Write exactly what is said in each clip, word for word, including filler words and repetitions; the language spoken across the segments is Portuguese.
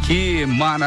Que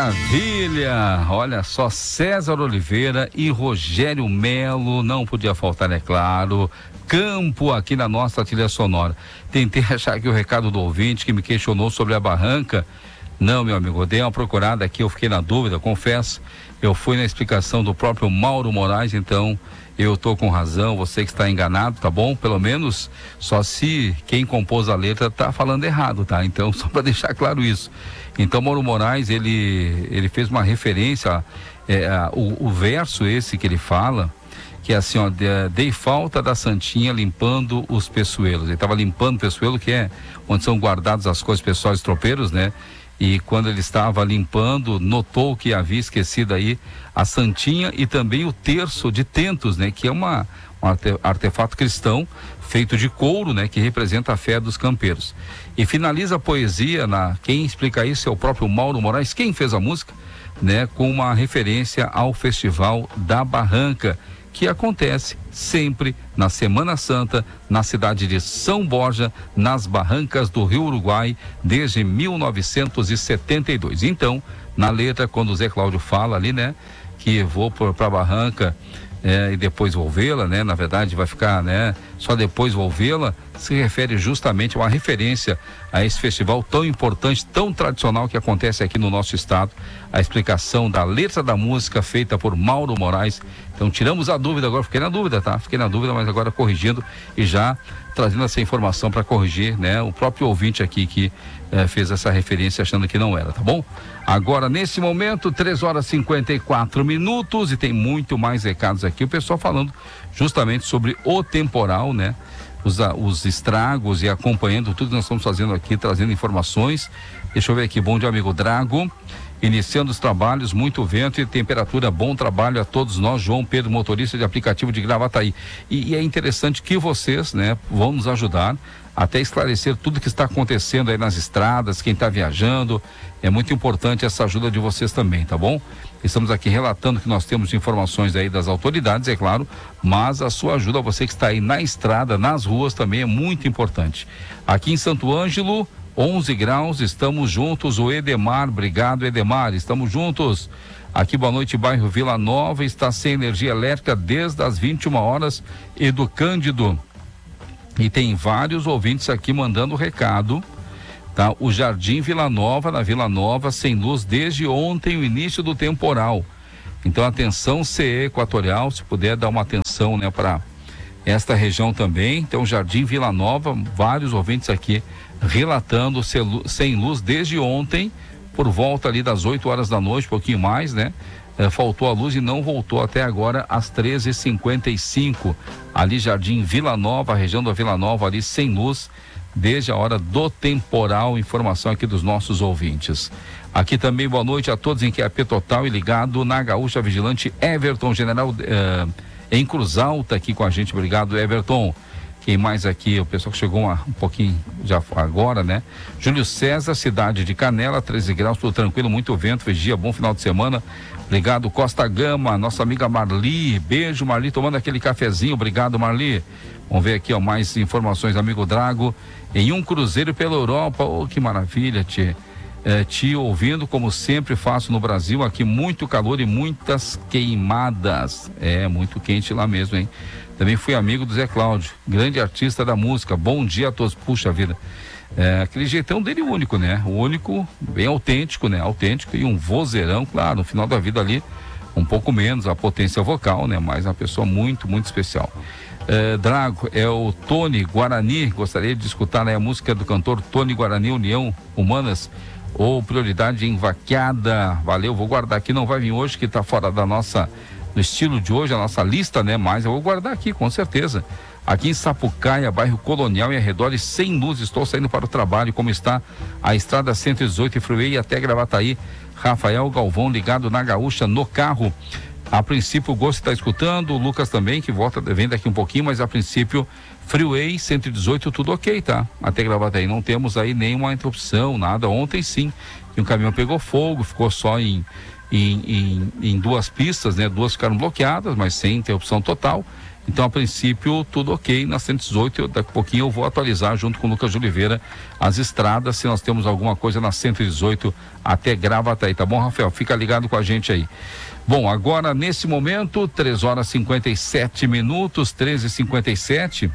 maravilha! Olha só, César Oliveira e Rogério Melo, não podia faltar, é claro, Campo aqui na nossa trilha sonora. Tentei achar aqui o recado do ouvinte que me questionou sobre a barranca. Não, meu amigo, eu dei uma procurada aqui, eu fiquei na dúvida, confesso. Eu fui na explicação do próprio Mauro Moraes, então eu tô com razão, você que está enganado, tá bom? Pelo menos só se quem compôs a letra tá falando errado, tá? Então, só para deixar claro isso. Então, Mauro Moraes, ele, ele fez uma referência, é, a, o, o verso esse que ele fala, que é assim, ó, dei falta da santinha limpando os peçoelos. Ele estava limpando o peçoelo, que é onde são guardadas as coisas pessoais dos tropeiros, né? E quando ele estava limpando, notou que havia esquecido aí a santinha e também o terço de tentos, né? Que é uma, um arte, artefato cristão feito de couro, né? Que representa a fé dos campeiros. E finaliza a poesia, na, quem explica isso é o próprio Mauro Moraes, quem fez a música, né? Com uma referência ao Festival da Barranca, que acontece sempre na Semana Santa, na cidade de São Borja, nas barrancas do Rio Uruguai, desde mil novecentos e setenta e dois. Então, na letra, quando o Zé Cláudio fala ali, né, que vou para a barranca é, e depois vou vê-la, né, na verdade vai ficar, né, só depois vou vê-la, se refere justamente a uma referência a esse festival tão importante, tão tradicional que acontece aqui no nosso estado. A explicação da letra da música feita por Mauro Moraes. Então tiramos a dúvida agora, fiquei na dúvida, tá? Fiquei na dúvida, mas agora corrigindo e já trazendo essa informação para corrigir, né? O próprio ouvinte aqui que eh, fez essa referência achando que não era, tá bom? Agora, nesse momento, três horas e cinquenta e quatro minutos e tem muito mais recados aqui. O pessoal falando justamente sobre o temporal, né? Os, os estragos e acompanhando tudo que nós estamos fazendo aqui, trazendo informações. Deixa eu ver aqui, bom dia, amigo Drago. Iniciando os trabalhos, muito vento e temperatura, bom trabalho a todos nós, João Pedro, motorista de aplicativo de Gravataí. E, e é interessante que vocês, né, vão nos ajudar até esclarecer tudo que está acontecendo aí nas estradas, quem está viajando. É muito importante essa ajuda de vocês também, tá bom? Estamos aqui relatando que nós temos informações aí das autoridades, é claro, mas a sua ajuda, você que está aí na estrada, nas ruas, também é muito importante. Aqui em Santo Ângelo, onze graus, estamos juntos, o Edemar, obrigado Edemar, estamos juntos. Aqui, boa noite, bairro Vila Nova, está sem energia elétrica desde as vinte e uma horas, Edu Cândido. E tem vários ouvintes aqui mandando recado, tá? O Jardim Vila Nova, na Vila Nova, sem luz desde ontem, o início do temporal. Então, atenção C E Equatorial, se puder dar uma atenção, né, para esta região também. Então, Jardim Vila Nova, vários ouvintes aqui relatando sem luz desde ontem, por volta ali das oito horas da noite, um pouquinho mais, né? É, faltou a luz e não voltou até agora às treze e cinquenta e cinco. Ali, Jardim Vila Nova, região da Vila Nova, ali sem luz, desde a hora do temporal. Informação aqui dos nossos ouvintes. Aqui também, boa noite a todos em Q A P Total e ligado na Gaúcha Vigilante, Everton, general eh, em Cruz Alta, aqui com a gente. Obrigado, Everton. Quem mais aqui? O pessoal que chegou um, um pouquinho já agora, né? Júlio César, cidade de Canela, treze graus, tudo tranquilo, muito vento, vigia, bom final de semana. Obrigado, Costa Gama, nossa amiga Marli, beijo Marli, tomando aquele cafezinho, obrigado Marli. Vamos ver aqui, ó, mais informações, amigo Drago, em um cruzeiro pela Europa, oh, que maravilha, tia. É, te ouvindo como sempre faço no Brasil, aqui muito calor e muitas queimadas, é muito quente lá mesmo, hein? Também fui amigo do Zé Cláudio, grande artista da música, bom dia a todos, puxa vida, é, aquele jeitão dele único, né? O único, bem autêntico, né? Autêntico e um vozeirão, claro, no final da vida ali, um pouco menos a potência vocal, né? Mas uma pessoa muito, muito especial. É, Drago, é o Tony Guarani, gostaria de escutar, né, a música do cantor Tony Guarani, União Humanas, ou Prioridade em Vaqueada. Valeu, vou guardar aqui, não vai vir hoje, que tá fora da nossa, do estilo de hoje, a nossa lista, né? Mas eu vou guardar aqui, com certeza. Aqui em Sapucaia, bairro Colonial e arredores, sem luz, estou saindo para o trabalho. Como está a estrada cento e dezoito e Freeway até Gravataí? Rafael Galvão, ligado na Gaúcha, no carro. A princípio o Gosto está escutando, o Lucas também, que volta, vem daqui um pouquinho, mas a princípio Freeway cento e dezoito, tudo ok, tá? Até Gravataí não temos aí nenhuma interrupção, nada. Ontem sim, que um caminhão pegou fogo, ficou só em, em, em, em duas pistas, né? Duas ficaram bloqueadas, mas sem interrupção total. Então, a princípio, tudo ok na cento e dezoito. Daqui a pouquinho eu vou atualizar junto com o Lucas de Oliveira as estradas, se nós temos alguma coisa na cento e dezoito até Gravataí, tá bom, Rafael? Fica ligado com a gente aí. Bom, agora nesse momento, três horas e cinquenta e sete minutos, treze e cinquenta e sete.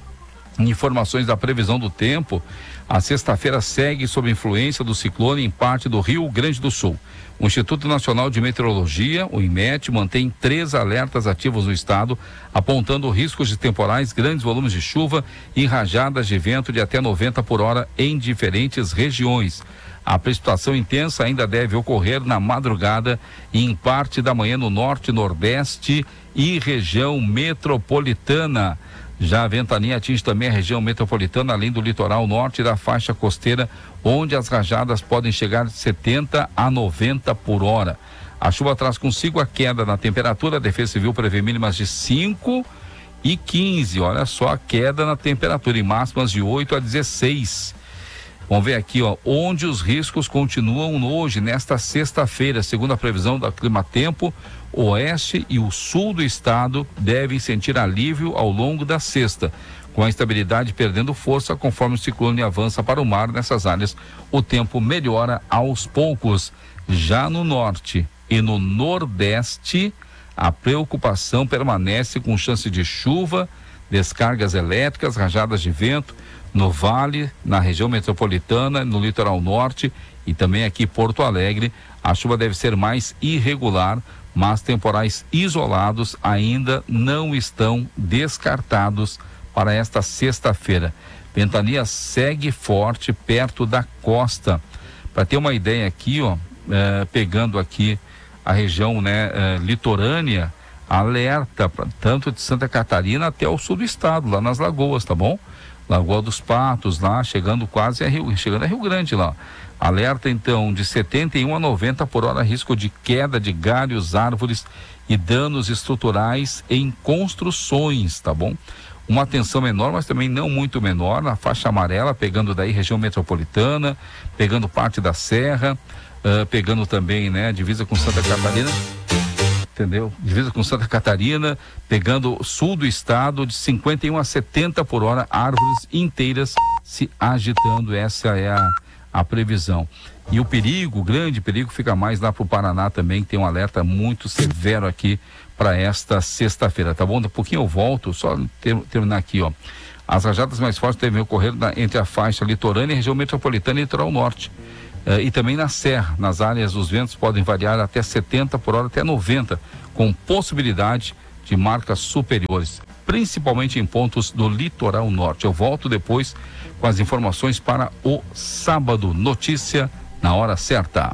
Informações da previsão do tempo. A sexta-feira segue sob influência do ciclone em parte do Rio Grande do Sul. O Instituto Nacional de Meteorologia, o INMET, mantém três alertas ativos no estado, apontando riscos de temporais, grandes volumes de chuva e rajadas de vento de até noventa por hora em diferentes regiões. A precipitação intensa ainda deve ocorrer na madrugada e em parte da manhã no norte, nordeste e região metropolitana. Já a ventania atinge também a região metropolitana, além do litoral norte e da faixa costeira, onde as rajadas podem chegar de setenta a noventa por hora. A chuva traz consigo a queda na temperatura. A Defesa Civil prevê mínimas de cinco e quinze. Olha só a queda na temperatura, e máximas de oito a dezesseis. Vamos ver aqui, ó, onde os riscos continuam hoje, nesta sexta-feira. Segundo a previsão da Climatempo, o oeste e o sul do estado devem sentir alívio ao longo da sexta, com a estabilidade perdendo força conforme o ciclone avança para o mar. Nessas áreas, o tempo melhora aos poucos. Já no norte e no nordeste, a preocupação permanece com chance de chuva, descargas elétricas, rajadas de vento. No Vale, na região metropolitana, no litoral norte e também aqui em Porto Alegre, a chuva deve ser mais irregular, mas temporais isolados ainda não estão descartados para esta sexta-feira. Ventania segue forte perto da costa. Para ter uma ideia aqui, ó, é, pegando aqui a região, né, é, litorânea, alerta pra, tanto de Santa Catarina até o sul do estado, lá nas Lagoas, tá bom? Lagoa dos Patos, lá, chegando quase a Rio, chegando a Rio Grande lá. Alerta, então, de setenta e um a noventa por hora, risco de queda de galhos, árvores e danos estruturais em construções, tá bom? Uma atenção menor, mas também não muito menor, na faixa amarela, pegando daí região metropolitana, pegando parte da serra, uh, pegando também, né, divisa com Santa Catarina. Entendeu? Divisa com Santa Catarina, pegando o sul do estado, de cinquenta e um a setenta por hora, árvores inteiras se agitando. Essa é a, a previsão. E o perigo, o grande perigo, fica mais lá para o Paraná também, que tem um alerta muito severo aqui para esta sexta-feira, tá bom? Daqui a pouquinho eu volto, só ter, terminar aqui, ó. As rajadas mais fortes devem ocorrer na, entre a faixa litorânea e a região metropolitana e litoral norte. Uh, e também na serra, nas áreas, os ventos podem variar até setenta por hora, até noventa, com possibilidade de marcas superiores, principalmente em pontos do litoral norte. Eu volto depois com as informações para o sábado. Notícia na hora certa.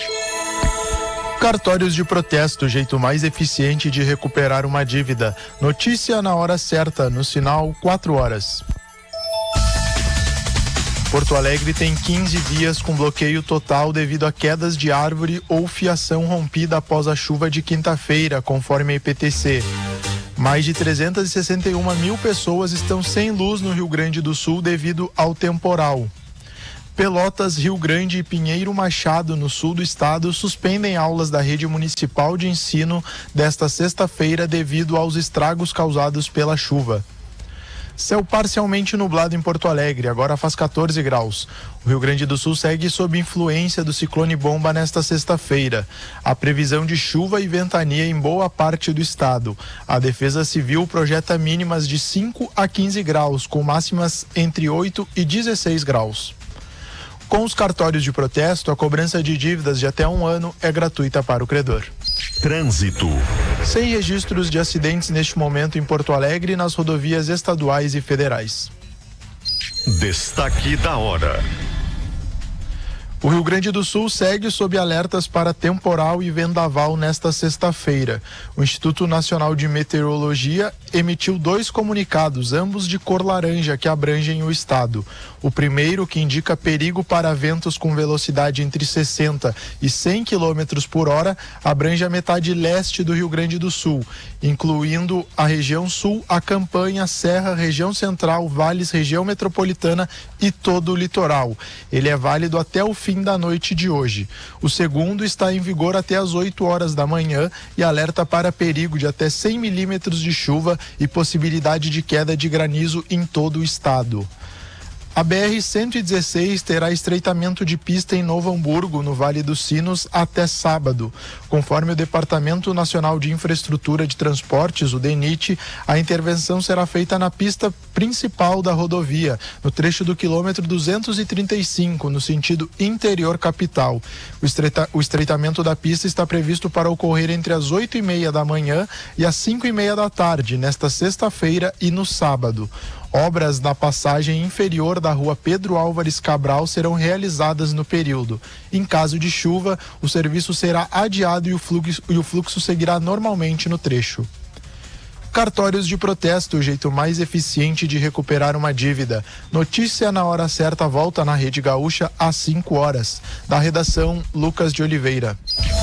Cartórios de protesto, jeito mais eficiente de recuperar uma dívida. Notícia na hora certa, no sinal quatro horas. Porto Alegre tem quinze dias com bloqueio total devido a quedas de árvore ou fiação rompida após a chuva de quinta-feira, conforme a I P T C. Mais de trezentas e sessenta e uma mil pessoas estão sem luz no Rio Grande do Sul devido ao temporal. Pelotas, Rio Grande e Pinheiro Machado, no sul do estado, suspendem aulas da rede municipal de ensino desta sexta-feira devido aos estragos causados pela chuva. Céu parcialmente nublado em Porto Alegre, agora faz quatorze graus. O Rio Grande do Sul segue sob influência do ciclone bomba nesta sexta-feira. A previsão de chuva e ventania em boa parte do estado. A Defesa Civil projeta mínimas de cinco a quinze graus, com máximas entre oito e dezesseis graus. Com os cartórios de protesto, a cobrança de dívidas de até um ano é gratuita para o credor. Trânsito. Sem registros de acidentes neste momento em Porto Alegre nas rodovias estaduais e federais. Destaque da hora. O Rio Grande do Sul segue sob alertas para temporal e vendaval nesta sexta-feira. O Instituto Nacional de Meteorologia emitiu dois comunicados, ambos de cor laranja, que abrangem o estado. O primeiro, que indica perigo para ventos com velocidade entre sessenta e cem quilômetros por hora, abrange a metade leste do Rio Grande do Sul, incluindo a região sul, a Campanha, Serra, região central, Vales, região metropolitana e todo o litoral. Ele é válido até o fim fim da noite de hoje. O segundo está em vigor até às oito horas da manhã e alerta para perigo de até cem milímetros de chuva e possibilidade de queda de granizo em todo o estado. A B R cento e dezesseis terá estreitamento de pista em Novo Hamburgo, no Vale dos Sinos, até sábado. Conforme o Departamento Nacional de Infraestrutura de Transportes, o DENIT, a intervenção será feita na pista principal da rodovia, no trecho do quilômetro duzentos e trinta e cinco, no sentido interior capital. O, estreita, o estreitamento da pista está previsto para ocorrer entre as oito e meia da manhã e as cinco e meia da tarde, nesta sexta-feira e no sábado. Obras na passagem inferior da rua Pedro Álvares Cabral serão realizadas no período. Em caso de chuva, o serviço será adiado e o fluxo, e o fluxo seguirá normalmente no trecho. Cartórios de protesto, o jeito mais eficiente de recuperar uma dívida. Notícia na hora certa volta na Rede Gaúcha às cinco horas. Da redação, Lucas de Oliveira.